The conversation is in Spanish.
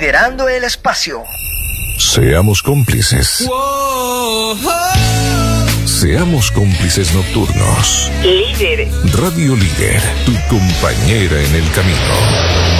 liberando el espacio. Seamos cómplices. Seamos cómplices nocturnos. Líder. Radio Líder, tu compañera en el camino.